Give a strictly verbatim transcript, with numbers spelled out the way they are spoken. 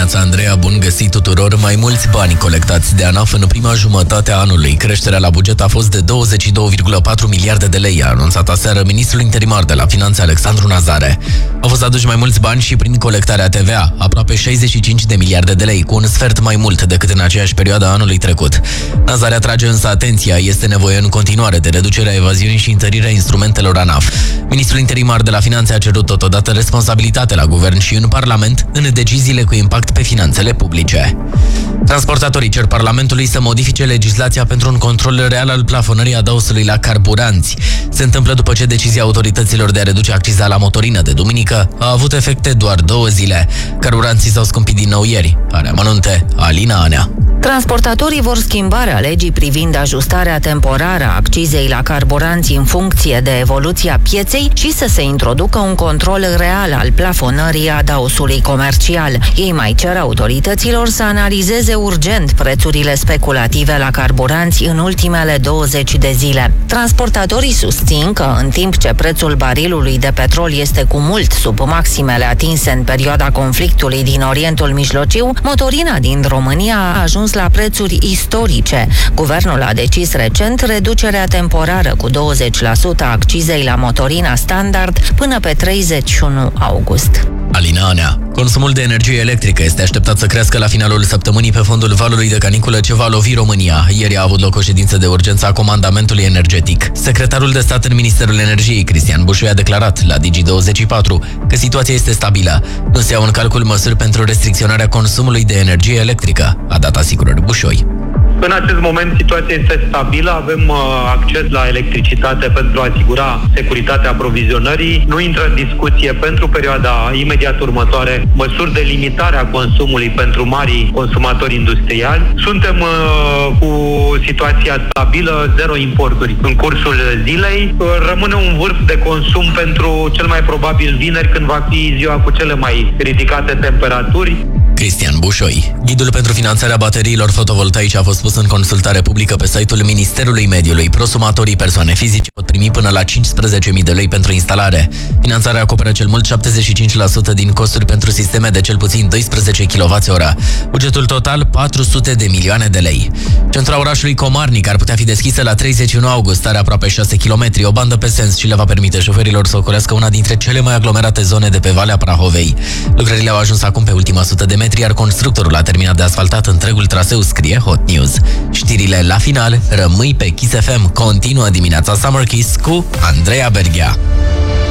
dimineața, Andreea, bun găsit tuturor! Mai mulți bani colectați de ANAF în prima jumătate a anului. Creșterea la buget a fost de douăzeci și două virgulă patru miliarde de lei, a anunțat aseară ministrul interimar de la Finanțe, Alexandru Nazare. Au fost aduși mai mulți bani și prin colectarea T V A, aproape șaizeci și cinci de miliarde de lei, cu un sfert mai mult decât în aceeași perioadă a anului trecut. Nazare atrage însă atenția, este nevoie în continuare de reducerea evaziunii și întărirea instrumentelor ANAF. Ministrul interimar de la Finanțe a cerut totodată responsabilitate la guvern și în Parlament în deciziile cu impact pe finanțele publice. Transportatorii cer Parlamentului să modifice legislația pentru un control real al plafonării adaosului la carburanți. Se întâmplă după ce decizia autorităților de a reduce acciza la motorină de duminică a avut efecte doar două zile. Carburanții s-au scumpit din nou ieri. Are amănunte Alina Anea. Transportatorii vor schimbarea legii privind ajustarea temporară a accizei la carburanți în funcție de evoluția pieței și să se introducă un control real al plafonării adaosului comercial. Ei mai cer autorităților să analizeze urgent prețurile speculative la carburanți în ultimele douăzeci de zile. Transportatorii susțin că, în timp ce prețul barilului de petrol este cu mult sub maximele atinse în perioada conflictului din Orientul Mijlociu, motorina din România a ajuns la prețuri istorice. Guvernul a decis recent reducerea temporară cu douăzeci la sută a accizei la motorina standard până pe treizeci și unu august. Alina Anea. Consumul de energie electrică este așteptat să crească la finalul săptămânii pe fondul valului de caniculă ce va lovi România. Ieri a avut loc o ședință de urgență a comandamentului energetic. Secretarul de stat în Ministerul Energiei, Cristian Bușoi, a declarat la Digi douăzeci și patru că situația este stabilă. Nu se iau în calcul măsuri pentru restricționarea consumului de energie electrică, a dat asigurări Bușoi. În acest moment situația este stabilă, avem uh, acces la electricitate pentru a asigura securitatea aprovizionării. Nu intră în discuție pentru perioada imediat următoare măsuri de limitare a consumului pentru marii consumatori industriali. Suntem uh, cu situația stabilă, zero importuri în cursul zilei. Uh, rămâne un vârf de consum pentru cel mai probabil vineri, când va fi ziua cu cele mai ridicate temperaturi. Cristian Bușoi. Ghidul pentru finanțarea bateriilor fotovoltaice a fost pus în consultare publică pe site-ul Ministerului Mediului. Prosumatorii persoane fizice pot primi până la cincisprezece mii de lei pentru instalare. Finanțarea acoperă cel mult șaptezeci și cinci la sută din costuri pentru sisteme de cel puțin doisprezece kilowați-oră. Bugetul total patru sute de milioane de lei. Centra orașului Comarnic ar putea fi deschisă la treizeci și unu august, are aproape șase kilometri, o bandă pe sens și le va permite șoferilor să ocolească una dintre cele mai aglomerate zone de pe Valea Prahovei. Lucrările au ajuns acum pe ultima sută de metri, iar constructorul a terminat de asfaltat întregul traseu, scrie Hot News. Știrile la final, rămâi pe Kiss F M, continuă dimineața Summer Kiss cu Andreea Berghea.